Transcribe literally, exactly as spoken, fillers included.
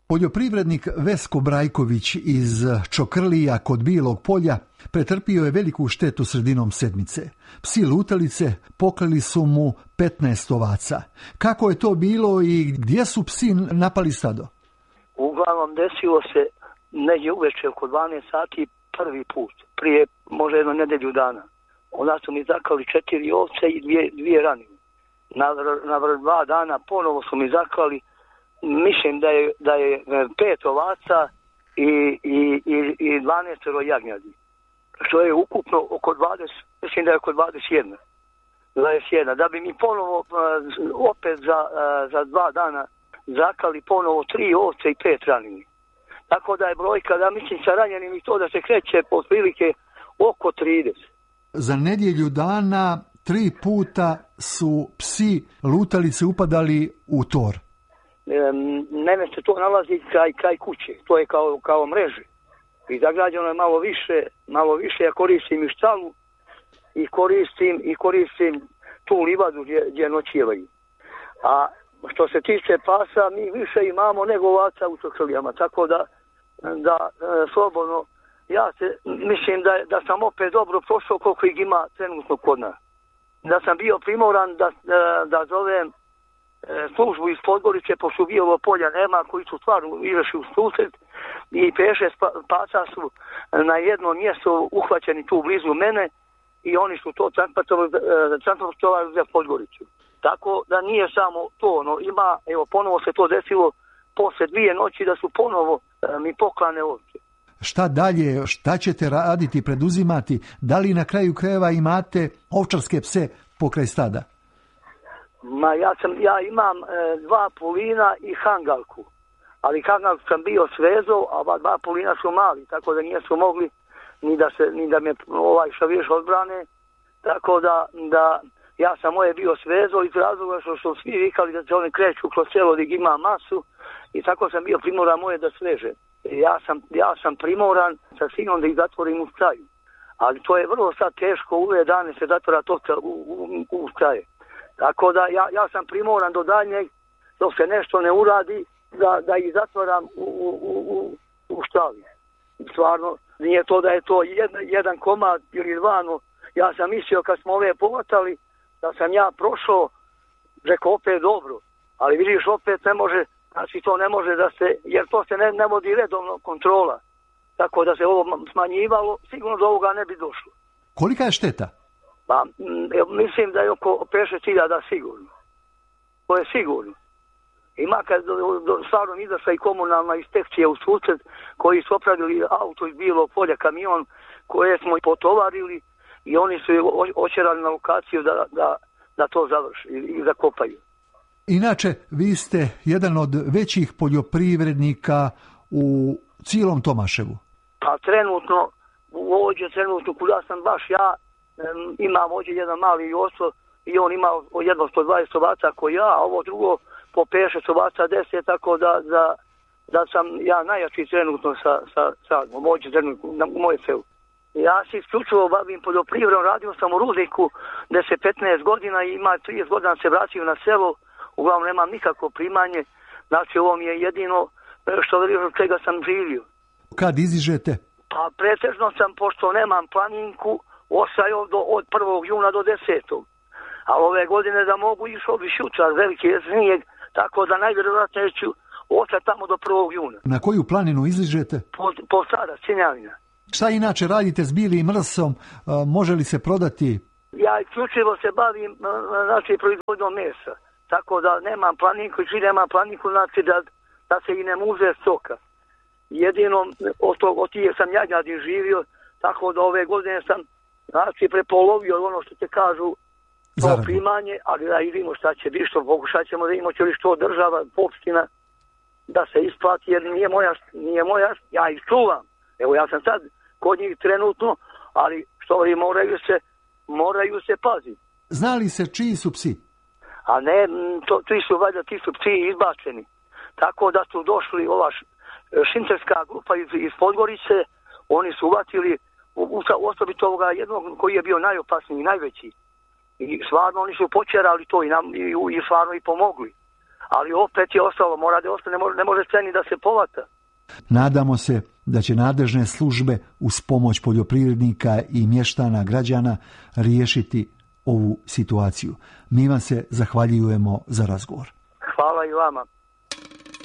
Poljoprivrednik Vesko Brajković iz Čokrlija kod Bilog polja pretrpio je veliku štetu sredinom sedmice. Psi lutalice poklali su mu petnaest ovaca. Kako je to bilo i gdje su psi napali stado? Uglavnom desilo se negdje uveče oko dvanaest sati prvi put, prije možda jedno nedelju dana. Onda su mi zaklali četiri ovce i dvije, dvije ranine. Na, na dva dana ponovo su mi zaklali, mislim da je, da je pet ovaca i, i, i, i dvanaest jagnjadi. Što je ukupno oko dvadeset, mislim da je oko dvadeset jedna. dvadeset jedna. Da bi mi ponovo opet za, za dva dana zakali ponovo tri ovce i pet ranini. Tako da je brojka, da mislim sa ranjenim i to da se kreće po prilike oko trideset. Za nedjelju dana tri puta su psi lutalice upadali u tor. Mene se to nalazi kraj, kraj kuće, to je kao, kao mreže. I zagrađeno je malo više, malo više, ja koristim i štalu i koristim, i koristim tu livadu gdje, gdje noćivaju. A što se tiče pasa, mi više imamo nego ovaca u Čokrlijama, tako da, da e, slobodno, ja se, mislim da, da sam opet dobro prošao koliko ih ima trenutno kod nas. Da sam bio primoran da, da, da zovem službu iz Podgorice, pošto Bijelovo polja nema, koji su stvarno izašli u susret i pet šest pasa su na jedno mjesto uhvaćeni tu blizu mene i oni su to transportovali za Podgoricu. Tako da nije samo to, no ima, evo ponovo se to desilo posle dvije noći da su ponovo mi poklane ovce. Šta dalje, šta ćete raditi, preduzimati? Da li na kraju krajeva imate ovčarske pse pokraj stada? Ma ja sam, ja imam e, dva pulina i hangalku, ali hangalku sam bio svezao, a ova dva pulina su mali, tako da nisu mogli ni da se, ni da me ovaj šaviš odbrane, tako da, da ja sam moje bio svezao iz razloga što su svi vikali da se oni kreću kroz selo gdje ima masu i tako sam bio primoran moje da sveže. Ja sam, ja sam primoran sa sinom da ih zatvorim u staju, ali to je vrlo sad teško, u ove dane se zatvora to u, u, u staje. Tako da ja, ja sam primoran do daljnjeg, dok se nešto ne uradi, da, da ih zatvaram u, u, u, u štali. Stvarno, nije to da je to jedan, jedan komad ili dva, no ja sam mislio kad smo ove povatali, da sam ja prošao, rekao opet dobro, ali vidiš opet ne može, znači to ne može da se, jer to se ne, ne vodi redovno kontrola. Tako da se ovo smanjivalo, sigurno do ovoga ne bi došlo. Kolika je šteta? Pa, mislim da je oko pet šest hiljada sigurno. To je sigurno. Ima kad do, do, stvarno izašla i komunalna inspekcija u susret koji su opravili auto iz Bilog polja, kamion koje smo i potovarili i oni su očerali na lokaciju da, da, da to završi i zakopaju. Inače, vi ste jedan od većih poljoprivrednika u cijelom Tomaševu. Pa trenutno, ovdje trenutno, kuda sam baš ja, imam ovdje jedan mali Joso i on ima jedno sto dvadeset ovaca ko ja, a ovo drugo po pet šest ovaca deset, tako da, da, da sam ja najjači trenutno sa, sa, sa ovdje trenutno na moje selu. Ja se isključivo bavim poljoprivredom, radio sam u Rudniku deset petnaest godina i ima trideset godina se vratio na selo, uglavnom nemam nikakvo primanje, znači ovo mi je jedino što velim od čega sam živio. Kad izižete? Pa pretežno sam, pošto nemam planinku, ostajao do, od prvog juna do desetog. Ali ove godine da mogu išao bi šučar, veliki je snijeg, tako da najvjerojatnije ću ostati tamo do prvog juna. Na koju planinu izližete? Po, po sada, Cinjavina. Šta inače radite s bilim mrsom? Može li se prodati? Ja isključivo se bavim znači, proizvodnjom mesa. Tako da nemam planinku i nemam planinku, znači da, da se i ne muze stoka. Jedino od, tog, od tih sam jagnjadi živio, tako da ove godine sam znači prepolovio ono što te kažu to primanje, ali da vidimo šta će biti, što pokušat ćemo da imamo će li što država, opština, da se isplati, jer nije moja, nije moja, ja ih čuvam. Evo ja sam sad kod njih trenutno, ali što oni moraju se, moraju se paziti. Zna li se čiji su psi? A ne, to, ti su valjda, ti su psi izbačeni. Tako da su došli ova šinterska grupa iz, iz Podgorice, oni su uvatili u, osobito ovoga jednog koji je bio najopasniji i najveći. I stvarno oni su počerali to i, nam, i, i stvarno i pomogli. ali opet je ostalo, mora da ostane, ne može, ne može ceni da se povata. Nadamo se da će nadležne službe uz pomoć poljoprivrednika i mještana građana riješiti ovu situaciju. Mi vam se zahvaljujemo za razgovor. Hvala i vama.